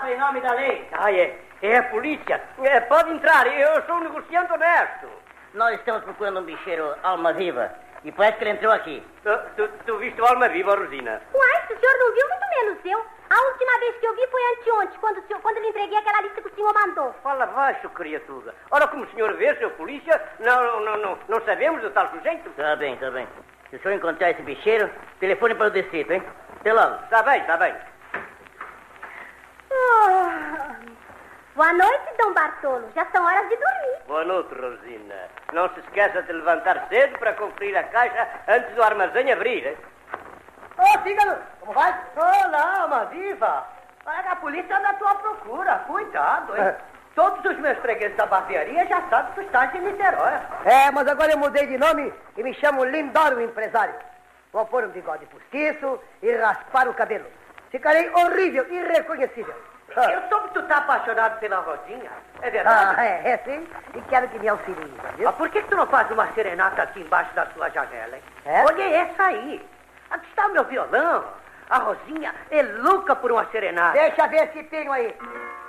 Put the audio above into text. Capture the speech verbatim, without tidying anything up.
palavra em nome da lei. Ah, é. É a polícia. É, pode entrar, eu sou um negociante honesto. Nós estamos procurando um bicheiro alma viva. E parece que ele entrou aqui. Tu, tu, tu viste o alma viva, Rosina? Uai, se o senhor não viu, muito menos eu. A última vez que eu vi foi anteontem, quando, o senhor, quando eu lhe entreguei aquela lista que o senhor mandou. Fala baixo, criatura. Ora, como o senhor vê, seu polícia, não, não, não, não sabemos do tal sujeito. Tá bem, tá bem. Se o senhor encontrar esse bicheiro, telefone para o distrito, hein? Até logo. Tá bem, tá bem. Oh. Boa noite, Dom Bartolo. Já são horas de dormir. Boa noite, Rosina. Não se esqueça de levantar cedo para conferir a caixa antes do armazém abrir, hein? Ô, oh, Cígano, como vai? Olá, alma viva. Olha, a polícia anda à tua procura. Cuidado, hein? É. Todos os meus fregueses da barbearia já sabem que tu estás em Niterói. É, mas agora eu mudei de nome e me chamo Lindoro Empresário. Vou pôr um bigode postiço e raspar o cabelo. Ficarei horrível, irreconhecível. Eu soube que tu tá apaixonado pela Rosinha. É verdade? Ah, é, é sim. E quero que me auxilie, viu? Ah, por que, que tu não faz uma serenata aqui embaixo da tua janela, hein? É? Olha essa aí. Aqui está o meu violão. A Rosinha é louca por uma serenata. Deixa ver se tenho aí.